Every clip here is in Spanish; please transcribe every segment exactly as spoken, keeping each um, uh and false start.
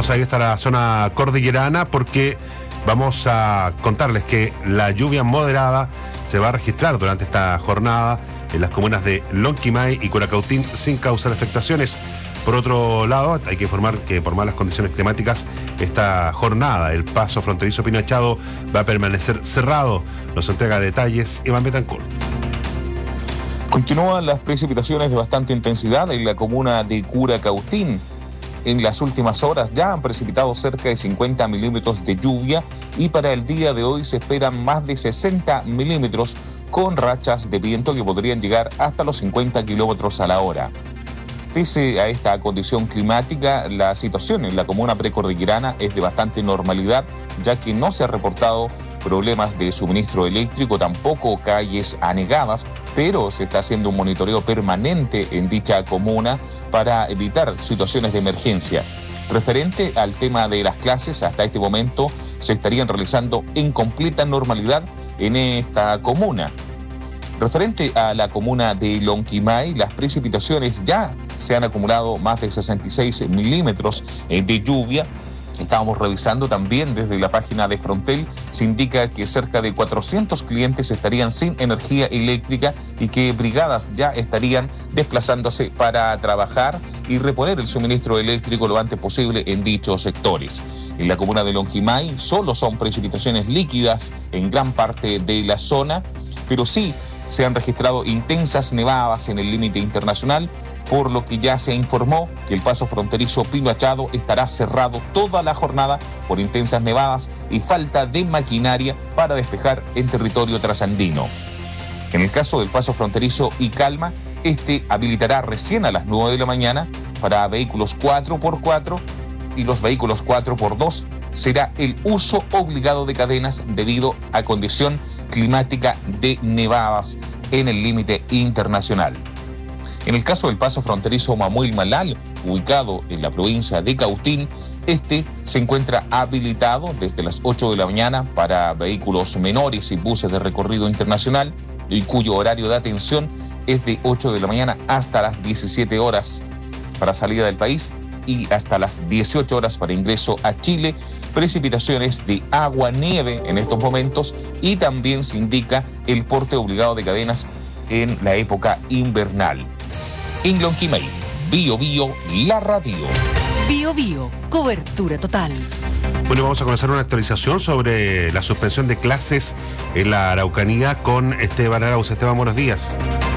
vamos a ir hasta la zona cordillerana porque vamos a contarles que la lluvia moderada se va a registrar durante esta jornada en las comunas de Lonquimay y Curacautín sin causar afectaciones. Por otro lado, hay que informar que por malas condiciones climáticas, esta jornada, el paso fronterizo Pino Echado, va a permanecer cerrado. Nos entrega detalles Iván Betancourt. Continúan las precipitaciones de bastante intensidad en la comuna de Curacautín. En las últimas horas ya han precipitado cerca de cincuenta milímetros de lluvia y para el día de hoy se esperan más de sesenta milímetros con rachas de viento que podrían llegar hasta los cincuenta kilómetros a la hora. Pese a esta condición climática, la situación en la comuna precordillerana es de bastante normalidad, ya que no se ha reportado problemas de suministro eléctrico, tampoco calles anegadas, pero se está haciendo un monitoreo permanente en dicha comuna para evitar situaciones de emergencia. Referente al tema de las clases, hasta este momento se estarían realizando en completa normalidad en esta comuna. Referente a la comuna de Lonquimay, las precipitaciones ya se han acumulado más de sesenta y seis milímetros de lluvia. Estábamos revisando también desde la página de Frontel, se indica que cerca de cuatrocientos clientes estarían sin energía eléctrica y que brigadas ya estarían desplazándose para trabajar y reponer el suministro eléctrico lo antes posible en dichos sectores. En la comuna de Lonquimay solo son precipitaciones líquidas en gran parte de la zona, pero sí se han registrado intensas nevadas en el límite internacional, por lo que ya se informó que el paso fronterizo Pino Echado estará cerrado toda la jornada por intensas nevadas y falta de maquinaria para despejar en territorio trasandino. En el caso del paso fronterizo Icalma, este habilitará recién a las nueve de la mañana para vehículos cuatro por cuatro y los vehículos cuatro por dos será el uso obligado de cadenas debido a condición climática de nevadas en el límite internacional. En el caso del paso fronterizo Mamuil-Malal, ubicado en la provincia de Cautín, este se encuentra habilitado desde las ocho de la mañana para vehículos menores y buses de recorrido internacional, y cuyo horario de atención es de ocho de la mañana hasta las diecisiete horas para salida del país y hasta las dieciocho horas para ingreso a Chile. Precipitaciones de agua-nieve en estos momentos y también se indica el porte obligado de cadenas en la época invernal. En Lonquimay, Bio Bio, la radio. Bio Bio, cobertura total. Bueno, vamos a conocer una actualización sobre la suspensión de clases en la Araucanía con Esteban Arauz. Esteban, buenos días.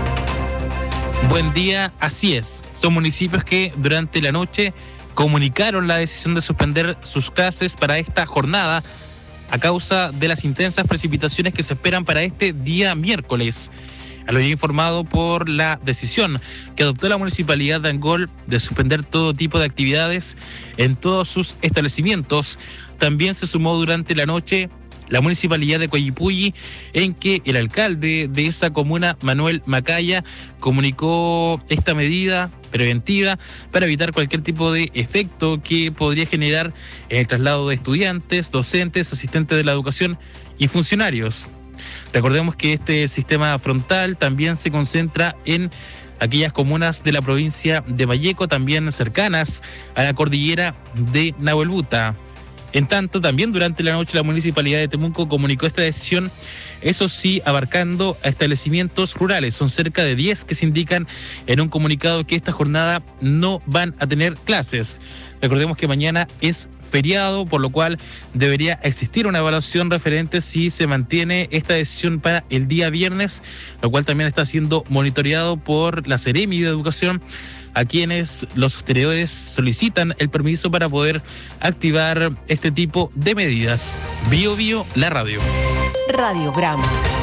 Buen día, así es. Son municipios que durante la noche comunicaron la decisión de suspender sus clases para esta jornada a causa de las intensas precipitaciones que se esperan para este día miércoles. A lo ya informado por la decisión que adoptó la Municipalidad de Angol de suspender todo tipo de actividades en todos sus establecimientos, también se sumó durante la noche la Municipalidad de Coyipulli, en que el alcalde de esa comuna, Manuel Macaya, comunicó esta medida preventiva para evitar cualquier tipo de efecto que podría generar el traslado de estudiantes, docentes, asistentes de la educación y funcionarios. Recordemos que este sistema frontal también se concentra en aquellas comunas de la provincia de Valleco, también cercanas a la cordillera de Nahuelbuta. En tanto, también durante la noche la Municipalidad de Temuco comunicó esta decisión, eso sí, abarcando a establecimientos rurales. Son cerca de diez que se indican en un comunicado que esta jornada no van a tener clases. Recordemos que mañana es feriado, por lo cual debería existir una evaluación referente si se mantiene esta decisión para el día viernes, lo cual también está siendo monitoreado por la Seremi de Educación, a quienes los posteriores solicitan el permiso para poder activar este tipo de medidas. Bio Bio, la radio. Radiograma.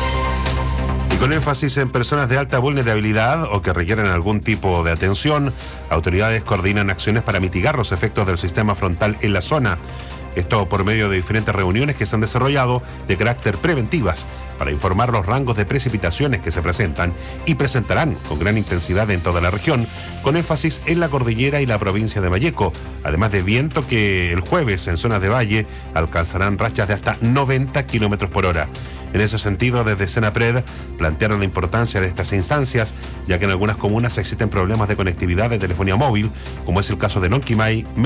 Y con énfasis en personas de alta vulnerabilidad o que requieren algún tipo de atención, autoridades coordinan acciones para mitigar los efectos del sistema frontal en la zona. Esto por medio de diferentes reuniones que se han desarrollado de carácter preventivas para informar los rangos de precipitaciones que se presentan y presentarán con gran intensidad en toda la región, con énfasis en la cordillera y la provincia de Valleco, además de viento que el jueves en zonas de valle alcanzarán rachas de hasta noventa kilómetros por hora. En ese sentido, desde Senapred plantearon la importancia de estas instancias, ya que en algunas comunas existen problemas de conectividad de telefonía móvil, como es el caso de Lonquimay,